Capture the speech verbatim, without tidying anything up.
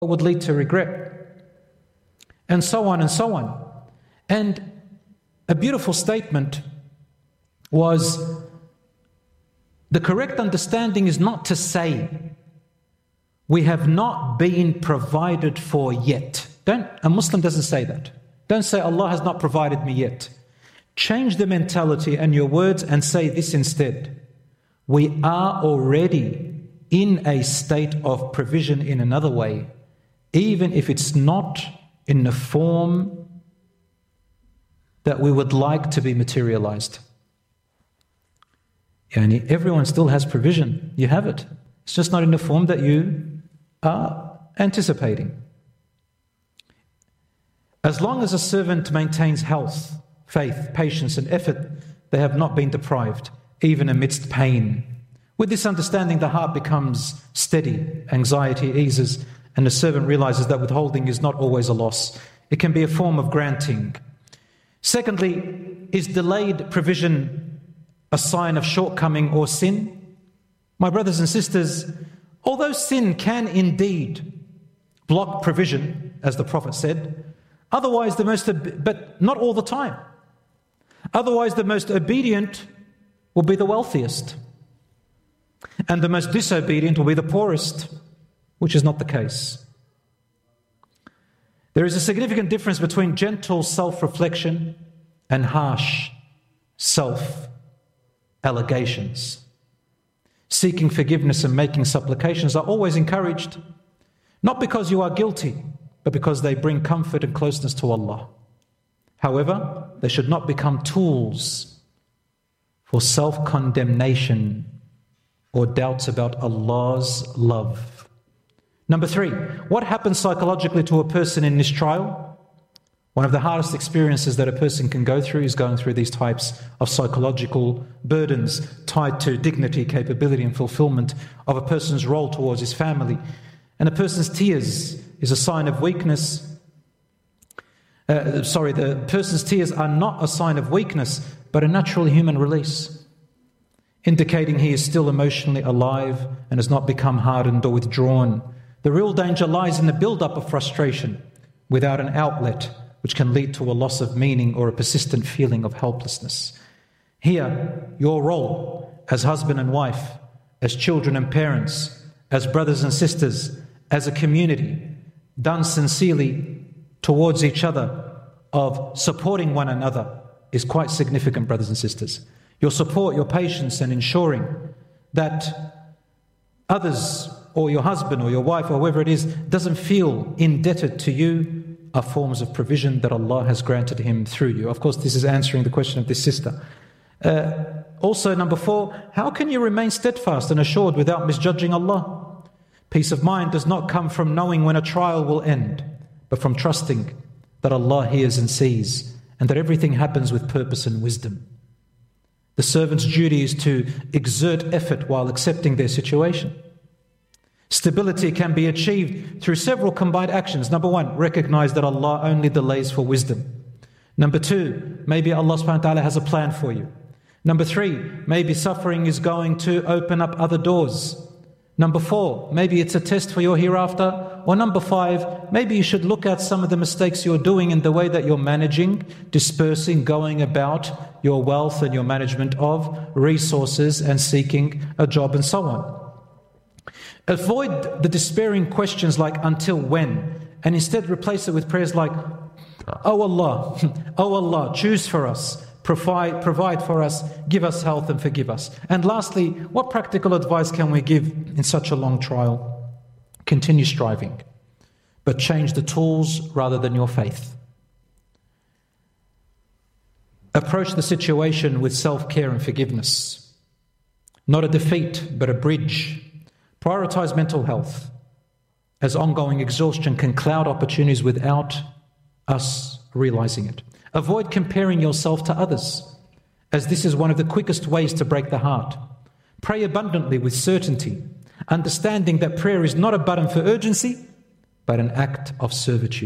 would lead to regret, and so on and so on. And a beautiful statement was, the correct understanding is not to say, we have not been provided for yet. Don't, a Muslim doesn't say that. Don't say, Allah has not provided me yet. Change the mentality and your words and say this instead. We are already in a state of provision in another way, even if it's not in the form that we would like to be materialized. Yani everyone still has provision. You have it. It's just not in the form that you are anticipating. As long as a servant maintains health, faith, patience and effort, they have not been deprived, even amidst pain. With this understanding, the heart becomes steady, anxiety eases, and the servant realizes that withholding is not always a loss. It can be a form of granting. Secondly, is delayed provision a sign of shortcoming or sin? My brothers and sisters, although sin can indeed block provision, as the Prophet said, otherwise the most, but not all the time. Otherwise the most obedient will be the wealthiest, and the most disobedient will be the poorest, which is not the case. There is a significant difference between gentle self-reflection and harsh self-allegations. Seeking forgiveness and making supplications are always encouraged, not because you are guilty, but because they bring comfort and closeness to Allah. However, they should not become tools for self-condemnation or doubts about Allah's love. Number three, what happens psychologically to a person in this trial? One of the hardest experiences that a person can go through is going through these types of psychological burdens tied to dignity, capability and fulfillment of a person's role towards his family. And a person's tears is a sign of weakness. Uh, sorry, the person's tears are not a sign of weakness, but a natural human release, indicating he is still emotionally alive and has not become hardened or withdrawn. The real danger lies in the build-up of frustration without an outlet, which can lead to a loss of meaning or a persistent feeling of helplessness. Here, your role as husband and wife, as children and parents, as brothers and sisters, as a community, done sincerely towards each other, of supporting one another, is quite significant, brothers and sisters. Your support, your patience, and ensuring that others, or your husband or your wife or whoever it is, doesn't feel indebted to you, are forms of provision that Allah has granted him through you. Of course, this is answering the question of this sister. Uh, also, number four, how can you remain steadfast and assured without misjudging Allah? Peace of mind does not come from knowing when a trial will end, but from trusting that Allah hears and sees, and that everything happens with purpose and wisdom. The servant's duty is to exert effort while accepting their situation. Stability can be achieved through several combined actions. Number one, recognize that Allah only delays for wisdom. Number two, maybe Allah subhanahu wa ta'ala has a plan for you. Number three, maybe suffering is going to open up other doors. Number four, maybe it's a test for your hereafter. Or number five, maybe you should look at some of the mistakes you're doing in the way that you're managing, dispersing, going about your wealth and your management of resources and seeking a job and so on. Avoid the despairing questions like until when, and instead replace it with prayers like, Oh Allah, Oh Allah, choose for us, provide, provide for us, give us health and forgive us. And lastly, what practical advice can we give in such a long trial? Continue striving, but change the tools rather than your faith. Approach the situation with self-care and forgiveness. Not a defeat, but a bridge. Prioritize mental health, as ongoing exhaustion can cloud opportunities without us realizing it. Avoid comparing yourself to others, as this is one of the quickest ways to break the heart. Pray abundantly with certainty, understanding that prayer is not a button for urgency, but an act of servitude.